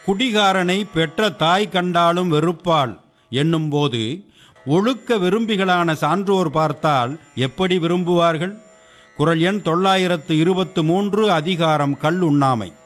குடிகாரனை பெற்ற தாய் கண்டாலும் வெறுப்பாள் என்னும்போது ஒழுக்க விரும்பிகளான சான்றோர் பார்த்தால் எப்படி விரும்புவார்கள்? குறள் எண் 923, அதிகாரம் கல் உண்ணாமை.